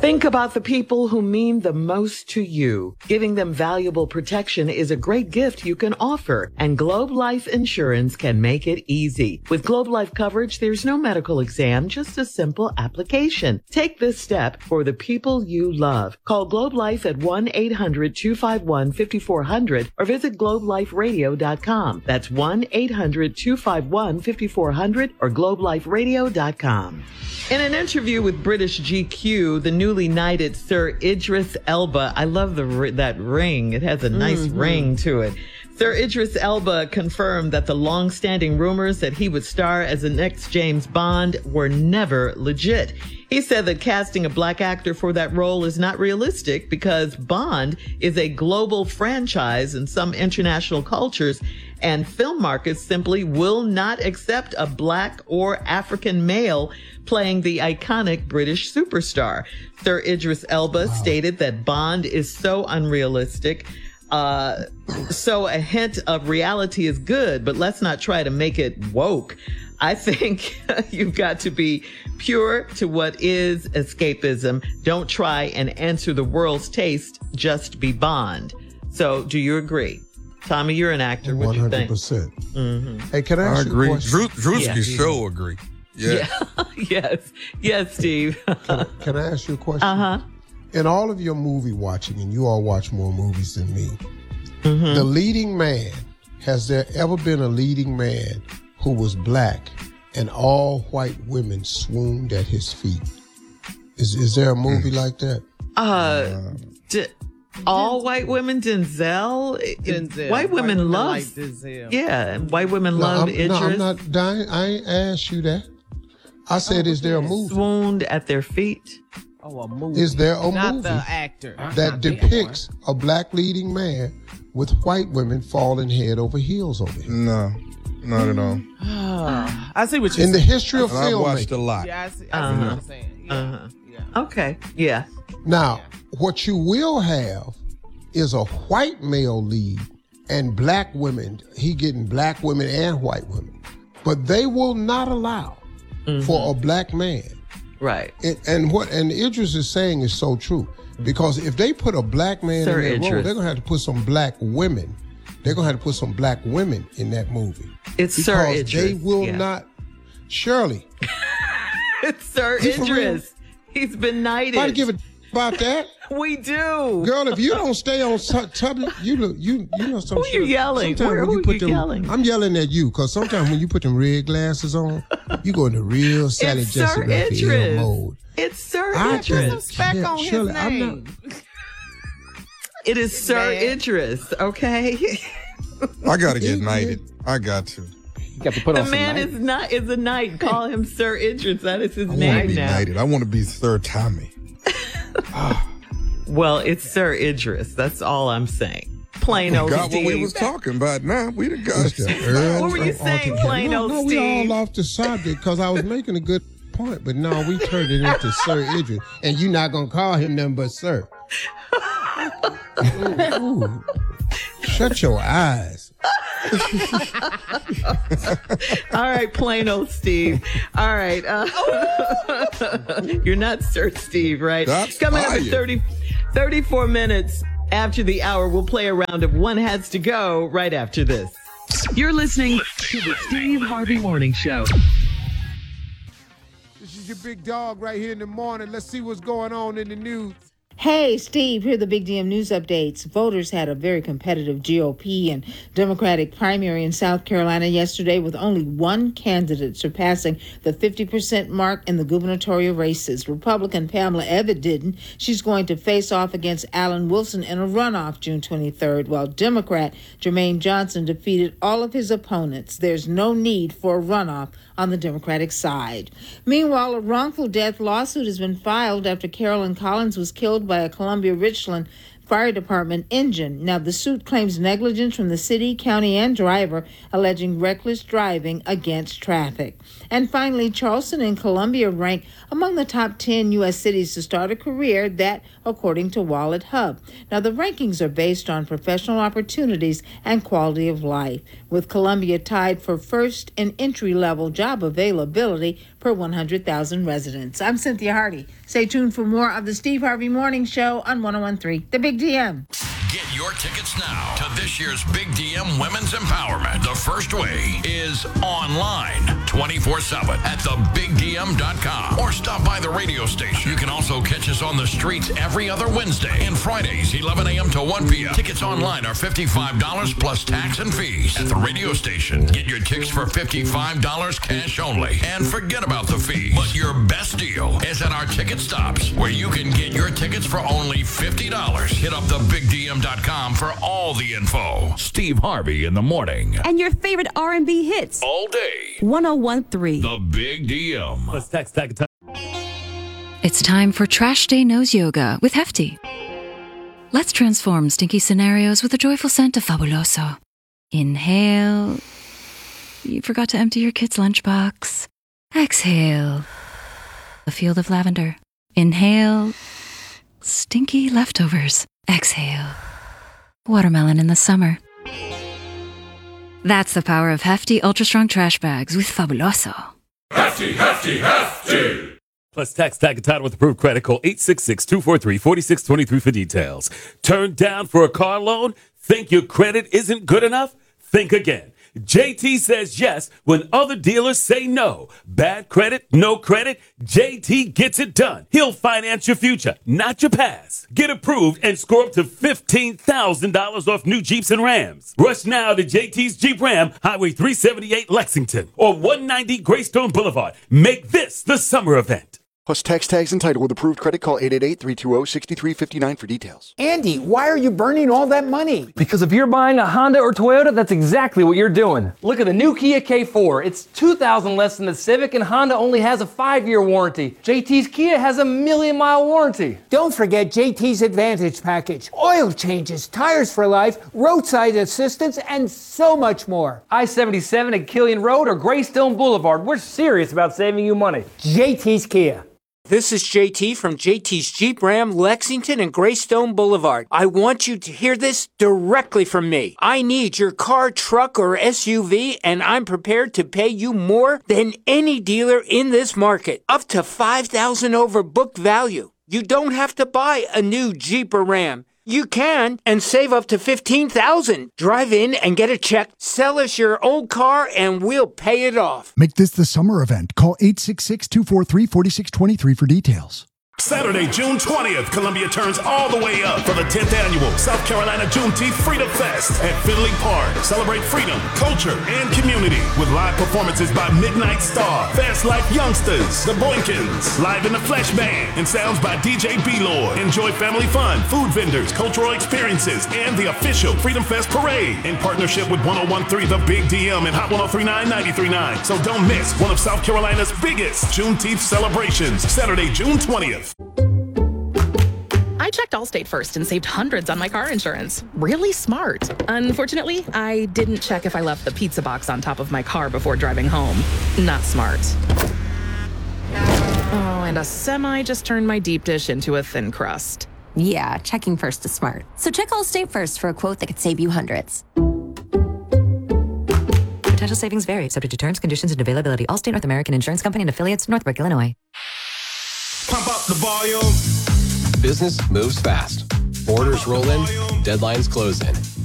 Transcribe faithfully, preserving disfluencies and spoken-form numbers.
Think about the people who mean the most to you. Giving them valuable protection is a great gift you can offer, and Globe Life Insurance can make it easy. With Globe Life coverage, there's no medical exam, just a simple application. Take this step for the people you love. Call Globe Life at one eight hundred two five one five four zero zero or visit globe life radio dot com. That's one eight hundred two five one five four zero zero or globe life radio dot com. In an interview with British G Q, the newly knighted Sir Idris Elba, I love the that ring. It has a nice mm-hmm. ring to it. Sir Idris Elba confirmed that the long-standing rumors that he would star as the next James Bond were never legit. He said that casting a black actor for that role is not realistic because Bond is a global franchise in some international cultures, and film markets simply will not accept a black or African male playing the iconic British superstar. Sir Idris Elba wow. stated that Bond is so unrealistic. Uh, so a hint of reality is good, but let's not try to make it woke. I think you've got to be pure to what is escapism. Don't try and answer the world's taste. Just be Bond. So do you agree? Tommy, you're an actor. What do you think? one hundred percent. Mm-hmm. Hey, can I ask I you agree. a question? Drew, Drewski yeah. sure agree. Yeah. yeah. yes. Yes, Steve. can, can I ask you a question? Uh-huh. In all of your movie watching, and you all watch more movies than me, mm-hmm. the leading man, has there ever been a leading man who was black and all white women swooned at his feet? Is is there a movie like that? Uh, d- all white women, Denzel. Denzel. White women white love. like Denzel. Yeah, white women No, love I'm, Idris. no, I'm not dying. I ain't asked you that. I said, Oh, is there a yes. movie? Swooned at their feet. Oh, a movie. Is there a Not movie the actor. that depicts a black leading man with white women falling head over heels over him? No, not at all. I see what you're In the saying. history of And I've watched a filmmaking. lot. Yeah, I see, I see Uh-huh. what you're saying. Yeah. Uh-huh. yeah. Okay. Yeah. Now, what you will have is a white male lead and black women. He getting black women and white women. But they will not allow Mm-hmm. for a black man. Right. And, and what and Idris is saying is so true. Because if they put a black man Sir in that role, Idris. they're going to have to put some black women. They're going to have to put some black women in that movie. It's because Sir Idris. they will yeah. not. Shirley, It's Sir He for real? Idris. He's been knighted. I give a about that. We do. Girl, if you don't stay on su- tubby, you look, you you know some Who shit. you yelling? Sometimes Where- when who put you them, yelling? I'm yelling at you because sometimes when you put them red glasses on, you go into real Sally It's Jesse Sir Raphael Idris. mode. It's Sir I Idris. don't Spec care. on his Shirley, I'm name. not. It is Sir Man. Idris, okay? I got to get It- knighted. I got to. You got to put The on some man night. is not is a knight. Call him Sir Idris. That is his I want to name be now. knighted. I want to be Sir Tommy. Well, it's Sir Idris. That's all I'm saying. Plain old Got what we Steve. was talking about now. We done got It's the Earl What were you of saying, Alton- plain no, old no, we Steve? all off the subject because I was making a good point, but no, we turned it into Sir Idris, and you're not gonna call him nothing but Sir. Ooh, ooh. Shut your eyes. All right, plain old Steve. All right. Uh, you're not Sir Steve, right? That's Coming up at fire. thirty, thirty-four minutes after the hour, we'll play a round of One Has to Go right after this. You're listening to the Steve Harvey Morning Show. This is your big dog right here in the morning. Let's see what's going on in the news. Hey, Steve, here are the Big D M News updates. Voters had a very competitive G O P and Democratic primary in South Carolina yesterday with only one candidate surpassing the fifty percent mark in the gubernatorial races. Republican Pamela Evitt didn't. She's going to face off against Alan Wilson in a runoff June twenty-third, while Democrat Jermaine Johnson defeated all of his opponents. There's no need for a runoff on the Democratic side. Meanwhile, a wrongful death lawsuit has been filed after Carolyn Collins was killed by a Columbia Richland Fire Department engine. Now, the suit claims negligence from the city, county, and driver, alleging reckless driving against traffic. And finally, Charleston and Columbia rank among the top ten U S cities to start a career, that according to Wallet Hub. Now, the rankings are based on professional opportunities and quality of life, with Columbia tied for first in entry-level job availability per one hundred thousand residents. I'm Cynthia Hardy. Stay tuned for more of the Steve Harvey Morning Show on one oh one point three The Big D M. Get your tickets now to this year's Big D M Women's Empowerment. The first way is online, twenty-four seven at the big d m dot com, or stop by the radio station. You can also catch us on the streets every other Wednesday and Fridays, eleven a.m. to one p.m. Tickets online are fifty-five dollars plus tax and fees. At the radio station, get your tickets for fifty-five dollars cash only, and forget about the fees. But your best deal is at our ticket stops, where you can get your tickets for only fifty dollars. Hit up the big d m dot com for all the info. Steve Harvey in the morning. And your favorite R and B hits. All day. one oh one point three The Big D M. Let's text, text, text. It's time for Trash Day Nose Yoga with Hefty. Let's transform stinky scenarios with a joyful scent of Fabuloso. Inhale. You forgot to empty your kid's lunchbox. Exhale. A field of lavender. Inhale. Stinky leftovers. Exhale. Watermelon in the summer. That's the power of Hefty Ultra Strong Trash Bags with Fabuloso. Hefty, hefty, hefty. Plus tax tag and title with approved credit. Call eight six six, two four three, four six two three for details. Turned down for a car loan? Think your credit isn't good enough? Think again. J T says yes when other dealers say no. Bad credit, no credit, J T gets it done. He'll finance your future, not your past. Get approved and score up to fifteen thousand dollars off new Jeeps and Rams. Rush now to J T's Jeep Ram, Highway three seventy-eight Lexington, or one ninety Greystone Boulevard. Make this the summer event. Plus tax tags and title with approved credit. Call eight eight eight, three two zero, six three five nine for details. Andy, why are you burning all that money? Because if you're buying a Honda or Toyota, that's exactly what you're doing. Look at the new Kia K four. It's two thousand less than the Civic, and Honda only has a five-year warranty. J T's Kia has a million-mile warranty. Don't forget J T's Advantage Package. Oil changes, tires for life, roadside assistance, and so much more. I seventy-seven at Killian Road or Greystone Boulevard. We're serious about saving you money. J T's Kia. This is J T from J T's Jeep Ram, Lexington and Greystone Boulevard. I want you to hear this directly from me. I need your car, truck, or S U V, and I'm prepared to pay you more than any dealer in this market. Up to five thousand dollars over book value. You don't have to buy a new Jeep or Ram. You can, and save up to fifteen thousand dollars. Drive in and get a check. Sell us your old car, and we'll pay it off. Make this the summer event. Call eight six six, two four three, four six two three for details. Saturday, June twentieth, Columbia turns all the way up for the tenth annual South Carolina Juneteenth Freedom Fest at Finley Park. Celebrate freedom, culture, and community with live performances by Midnight Star, Fast Life Youngsters, The Boykins, Live in the Flesh Band, and sounds by D J B-Lord. Enjoy family fun, food vendors, cultural experiences, and the official Freedom Fest Parade in partnership with one oh one point three The Big D M and Hot one oh three point nine, ninety-three point nine. So don't miss one of South Carolina's biggest Juneteenth celebrations, Saturday, June twentieth. I checked Allstate first and saved hundreds on my car insurance. Really smart. Unfortunately, I didn't check if I left the pizza box on top of my car before driving home. Not smart. Oh, and a semi just turned my deep dish into a thin crust. Yeah, checking first is smart. So check Allstate first for a quote that could save you hundreds. Potential savings vary, subject to terms, conditions, and availability. Allstate North American Insurance Company and affiliates, Northbrook, Illinois. Pump up the volume. Business moves fast. Orders roll in, deadlines close in.